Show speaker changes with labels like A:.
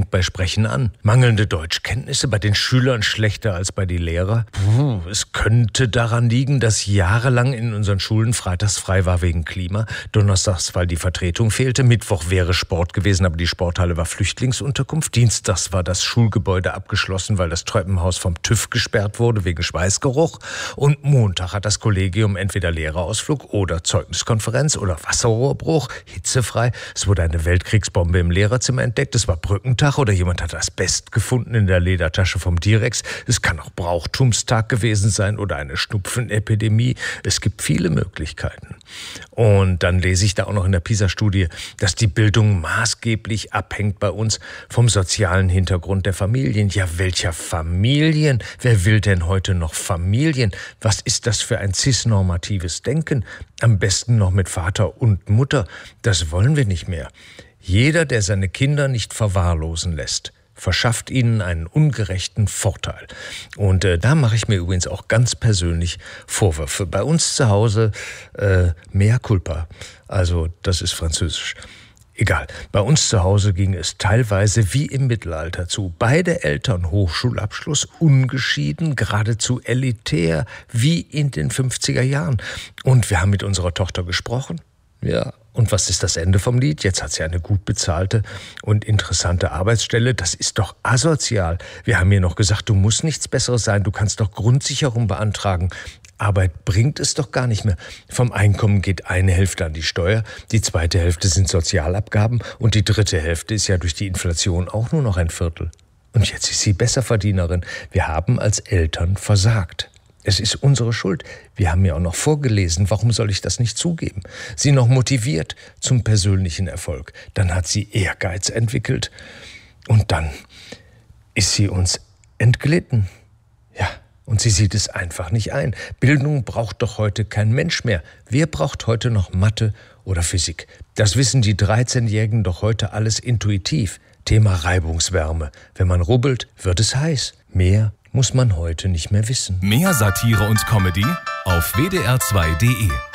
A: fängt bei Sprechen an. Mangelnde Deutschkenntnisse bei den Schülern schlechter als bei den Lehrern. Es könnte daran liegen, dass jahrelang in unseren Schulen freitags frei war wegen Klima, donnerstags, weil die Vertretung fehlte, Mittwoch wäre Sport gewesen, aber die Sporthalle war Flüchtlingsunterkunft, dienstags war das Schulgebäude abgeschlossen, weil das Treppenhaus vom TÜV gesperrt wurde wegen Schweißgeruch und Montag hat das Kollegium entweder Lehrerausflug oder Zeugniskonferenz oder Wasserrohrbruch, hitzefrei. Es wurde eine Weltkriegsbombe im Lehrerzimmer entdeckt, es war Brückentag oder jemand hat Asbest gefunden in der Ledertasche vom Direx. Es kann auch Brauchtumstag gewesen sein oder eine Schnupfenepidemie. Es gibt viele Möglichkeiten. Und dann lese ich da auch noch in der PISA-Studie, dass die Bildung maßgeblich abhängt bei uns vom sozialen Hintergrund der Familien. Ja, welcher Familien? Wer will denn heute noch Familien? Was ist das für ein cis-normatives Denken? Am besten noch mit Vater und Mutter. Das wollen wir nicht mehr. Jeder, der seine Kinder nicht verwahrlosen lässt, verschafft ihnen einen ungerechten Vorteil. Und da mache ich mir übrigens auch ganz persönlich Vorwürfe. Bei uns zu Hause mea culpa, also das ist französisch. Egal, bei uns zu Hause ging es teilweise wie im Mittelalter zu. Beide Eltern Hochschulabschluss, ungeschieden, geradezu elitär, wie in den 50er Jahren. Und wir haben mit unserer Tochter gesprochen. Ja, und was ist das Ende vom Lied? Jetzt hat sie eine gut bezahlte und interessante Arbeitsstelle. Das ist doch asozial. Wir haben ihr noch gesagt, du musst nichts Besseres sein, du kannst doch Grundsicherung beantragen. Arbeit bringt es doch gar nicht mehr. Vom Einkommen geht eine Hälfte an die Steuer, die zweite Hälfte sind Sozialabgaben und die dritte Hälfte ist ja durch die Inflation auch nur noch ein Viertel. Und jetzt ist sie Besserverdienerin. Wir haben als Eltern versagt. Es ist unsere Schuld. Wir haben ja auch noch vorgelesen. Warum soll ich das nicht zugeben? Sie noch motiviert zum persönlichen Erfolg. Dann hat sie Ehrgeiz entwickelt. Und dann ist sie uns entglitten. Ja, und sie sieht es einfach nicht ein. Bildung braucht doch heute kein Mensch mehr. Wer braucht heute noch Mathe oder Physik? Das wissen die 13-Jährigen doch heute alles intuitiv. Thema Reibungswärme. Wenn man rubbelt, wird es heiß. Mehr muss man heute nicht mehr wissen.
B: Mehr Satire und Comedy auf wdr2.de.